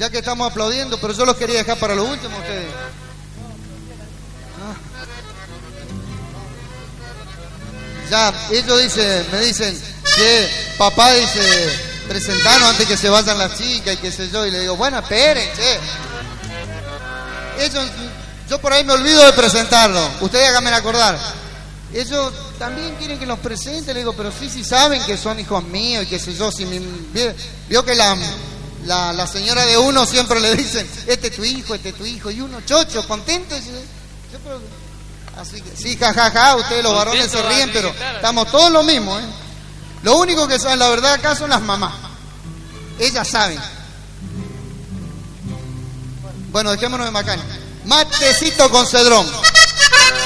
Ya que estamos aplaudiendo, pero yo los quería dejar para lo último ustedes. Ya, ellos me dicen que papá dice, presentanos antes que se vayan las chicas y qué sé yo, y le digo, bueno, esperen, che. Ellos, yo por ahí me olvido de presentarlo, ustedes háganme acordar. Ellos también quieren que los presente, le digo, pero sí saben que son hijos míos y qué sé yo, si vio que la señora de uno siempre le dicen, este es tu hijo, y uno chocho, contento, así que sí, jajaja, ustedes los varones se ríen, pero estamos todos lo mismo, ¿eh? Lo único que saben la verdad acá son las mamás, ellas saben. Bueno, dejémonos de macana. Matecito con cedrón.